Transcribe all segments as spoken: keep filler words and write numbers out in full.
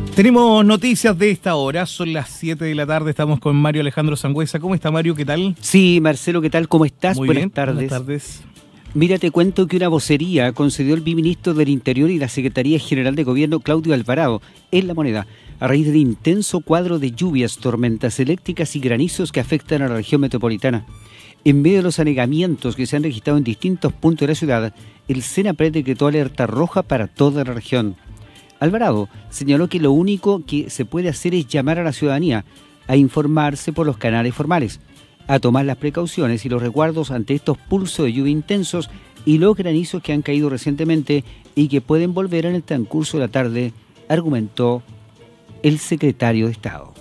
Tenemos noticias de esta hora, son las siete de la tarde, estamos con Mario Alejandro Sangüesa. ¿Cómo está, Mario? ¿Qué tal? Sí, Marcelo, ¿qué tal? ¿Cómo estás? Muy buenas bien, tardes. buenas tardes. Mira, te cuento que una vocería concedió el viceministro del Interior y la Secretaría General de Gobierno, Claudio Alvarado, en La Moneda, a raíz del intenso cuadro de lluvias, tormentas eléctricas y granizos que afectan a la región metropolitana. En medio de los anegamientos que se han registrado en distintos puntos de la ciudad, el SENAPRED decretó alerta roja para toda la región. Alvarado señaló que lo único que se puede hacer es llamar a la ciudadanía a informarse por los canales formales, a tomar las precauciones y los resguardos ante estos pulsos de lluvia intensos y los granizos que han caído recientemente y que pueden volver en el transcurso de la tarde, argumentó el secretario de Estado.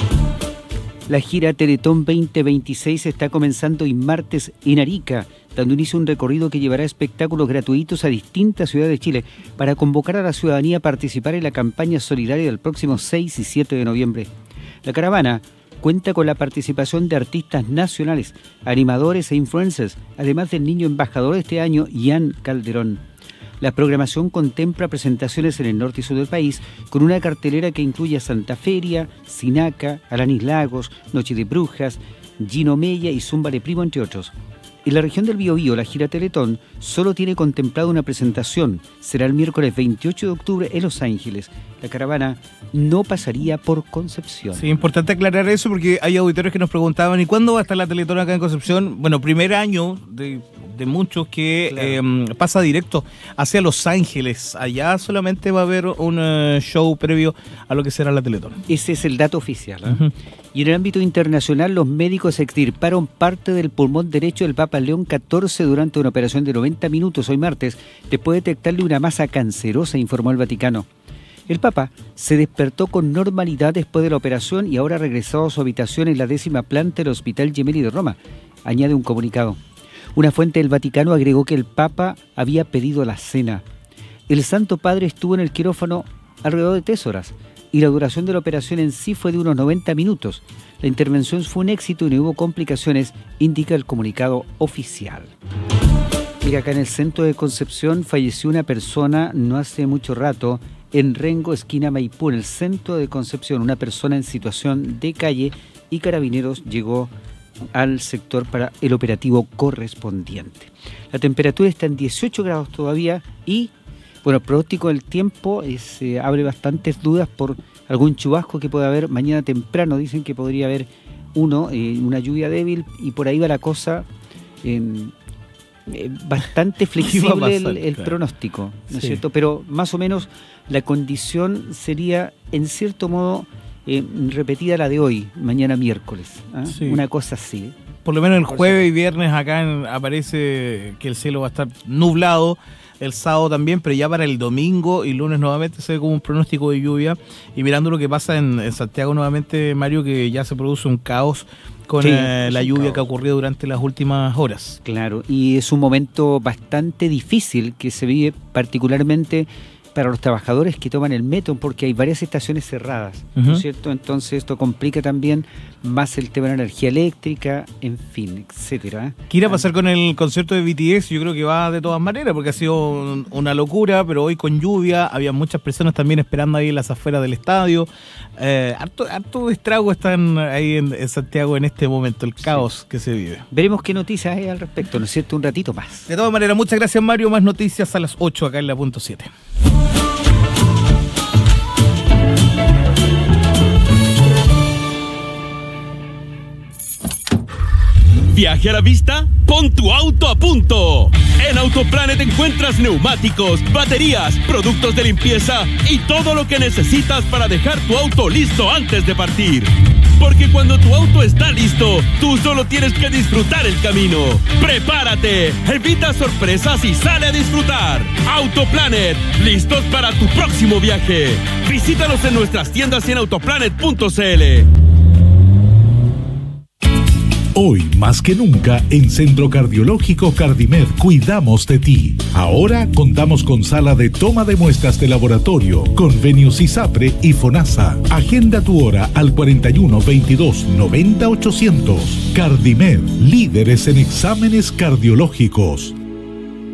La gira Teletón veinte veintiséis está comenzando hoy martes en Arica, dando inicio a un recorrido que llevará espectáculos gratuitos a distintas ciudades de Chile para convocar a la ciudadanía a participar en la campaña solidaria del próximo seis y siete de noviembre. La caravana cuenta con la participación de artistas nacionales, animadores e influencers, además del niño embajador de este año, Ian Calderón. La programación contempla presentaciones en el norte y sur del país, con una cartelera que incluye a Santa Feria, Sinaca, Alanis Lagos, Noche de Brujas, Gino Mella y Zumba de Primo, entre otros. En la región del Biobío, la gira Teletón solo tiene contemplada una presentación. Será el miércoles veintiocho de octubre en Los Ángeles. La caravana no pasaría por Concepción. Sí, importante aclarar eso porque hay auditores que nos preguntaban ¿y cuándo va a estar la Teletón acá en Concepción? Bueno, primer año de, de muchos que claro. eh, pasa directo hacia Los Ángeles. Allá solamente va a haber un uh, show previo a lo que será la Teletón. Ese es el dato oficial, ¿eh? Uh-huh. Y en el ámbito internacional, los médicos extirparon parte del pulmón derecho del Papa León catorce durante una operación de noventa minutos hoy martes, después de detectarle una masa cancerosa, informó el Vaticano. El Papa se despertó con normalidad después de la operación y ahora ha regresado a su habitación en la décima planta del Hospital Gemelli de Roma, añade un comunicado. Una fuente del Vaticano agregó que el Papa había pedido la cena. El Santo Padre estuvo en el quirófano alrededor de tres horas y la duración de la operación en sí fue de unos noventa minutos. La intervención fue un éxito y no hubo complicaciones, indica el comunicado oficial. Mira, acá en el centro de Concepción falleció una persona no hace mucho rato en Rengo, esquina Maipú, en el centro de Concepción, una persona en situación de calle y Carabineros llegó al sector para el operativo correspondiente. La temperatura está en dieciocho grados todavía y, bueno, el pronóstico del tiempo es, eh, abre bastantes dudas por algún chubasco que puede haber mañana temprano. Dicen que podría haber uno, eh, una lluvia débil y por ahí va la cosa. Eh, eh, bastante flexible pasar, el, el claro. pronóstico, ¿no es sí. cierto? Pero más o menos la condición sería, en cierto modo, eh, repetida la de hoy, mañana miércoles. ¿eh? Sí. Una cosa así. Por lo menos el jueves y viernes acá en, aparece que el cielo va a estar nublado. El sábado también, pero ya para el domingo y lunes nuevamente se ve como un pronóstico de lluvia. Y mirando lo que pasa en, en Santiago nuevamente, Mario, que ya se produce un caos con sí, eh, la lluvia caos. que ha ocurrido durante las últimas horas. Claro, y es un momento bastante difícil que se vive particularmente para los trabajadores que toman el metro, porque hay varias estaciones cerradas, uh-huh. ¿no es cierto? Entonces esto complica también más el tema de la energía eléctrica, en fin, etcétera. ¿Qué irá a pasar con el concierto de B T S? Yo creo que va de todas maneras, porque ha sido un, una locura, pero hoy con lluvia, había muchas personas también esperando ahí en las afueras del estadio. Eh, harto, harto estrago están ahí en, en Santiago en este momento, el caos sí. que se vive. Veremos qué noticias hay al respecto, ¿no es cierto? Un ratito más. De todas maneras, muchas gracias, Mario. Más noticias a las ocho acá en la punto siete. ¿Viaje a la vista? ¡Pon tu auto a punto! En Autoplanet encuentras neumáticos, baterías, productos de limpieza y todo lo que necesitas para dejar tu auto listo antes de partir. Porque cuando tu auto está listo, tú solo tienes que disfrutar el camino. ¡Prepárate! Evita sorpresas y sale a disfrutar. Autoplanet, listos para tu próximo viaje. Visítanos en nuestras tiendas y en autoplanet punto c l. Hoy, más que nunca, en Centro Cardiológico Cardimed cuidamos de ti. Ahora contamos con sala de toma de muestras de laboratorio, convenios ISAPRE y FONASA. Agenda tu hora al cuarenta y uno, veintidós, noventa, ochocientos. Cardimed, líderes en exámenes cardiológicos.